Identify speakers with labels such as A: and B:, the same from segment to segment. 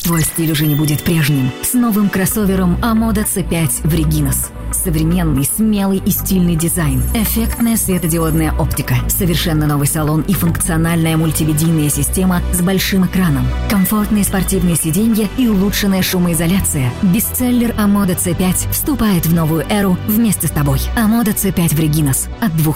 A: Твой стиль уже не будет прежним. С новым кроссовером Amoda C5 в Reginos. Современный, смелый и стильный дизайн. Эффектная светодиодная оптика. Совершенно новый салон и функциональная мультимедийная система с большим экраном. Комфортные спортивные сиденья и улучшенная шумоизоляция. Бестселлер Amoda C5 вступает в новую эру вместе с тобой. Amoda C5 в Reginos от 2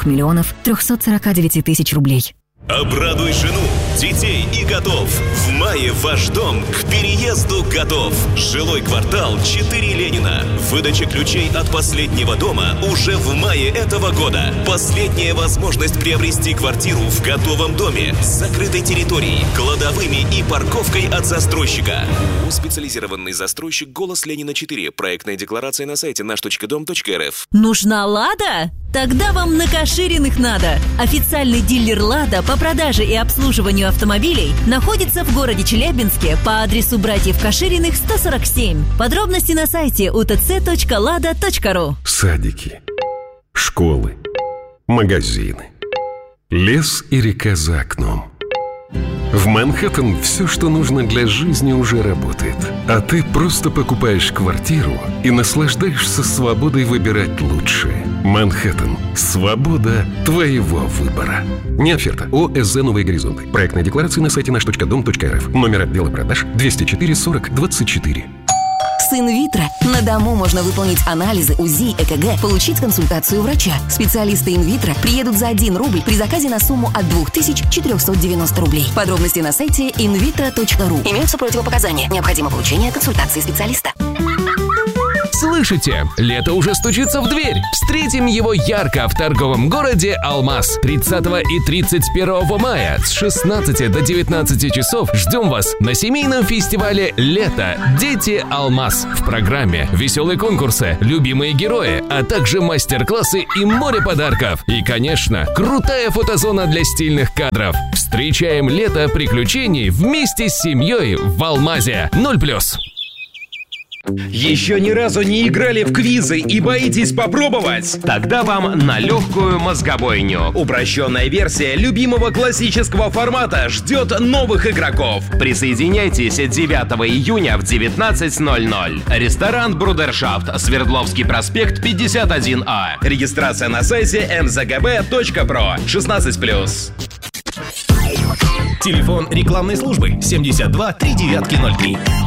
A: 349 000 рублей.
B: Обрадуй жену, детей и котов. В мае ваш дом к переезду готов. Жилой квартал 4 Ленина. Выдача ключей от последнего дома уже в мае этого года. Последняя возможность приобрести квартиру в готовом доме с закрытой территорией, кладовыми и парковкой от застройщика. Специализированный застройщик «Голос Ленина 4». Проектная декларация на сайте наш.дом.рф.
C: Нужна «Лада»? Тогда вам на Кашириных надо. Официальный дилер «Лада» по продаже и обслуживанию автомобилей находится в городе Челябинске по адресу братьев Кашириных 147. Подробности на сайте utc.lada.ru.
D: Садики, школы, магазины, лес и река за окном. В Манхэттен все, что нужно для жизни, уже работает. А ты просто покупаешь квартиру и наслаждаешься свободой выбирать лучшее. Манхэттен. Свобода твоего выбора. Не оферта. ОСЗ «Новые горизонты». Проектная декларация на сайте наш.дом.рф. Номер отдела продаж 204 40 24.
E: С инвитро на дому можно выполнить анализы, УЗИ, ЭКГ, получить консультацию врача. Специалисты инвитро приедут за 1 рубль при заказе на сумму от 2490 рублей. Подробности на сайте invitro.ru. Имеются противопоказания. Необходимо получение консультации специалиста.
F: Слышите? Лето уже стучится в дверь. Встретим его ярко в торговом городе Алмаз. 30 и 31 мая с 16 до 19 часов ждем вас на семейном фестивале «Лето. Дети Алмаз». В программе веселые конкурсы, любимые герои, а также мастер-классы и море подарков. И, конечно, крутая фотозона для стильных кадров. Встречаем лето приключений вместе с семьей в Алмазе. 0+.
G: Еще ни разу не играли в квизы и боитесь попробовать? Тогда вам на легкую мозгобойню. Упрощенная версия любимого классического формата ждет новых игроков. Присоединяйтесь 9 июня в 19:00. Ресторан «Брудершафт», Свердловский проспект, 51А. Регистрация на сайте mzgb.pro. 16+.
H: Телефон рекламной службы 72 3903.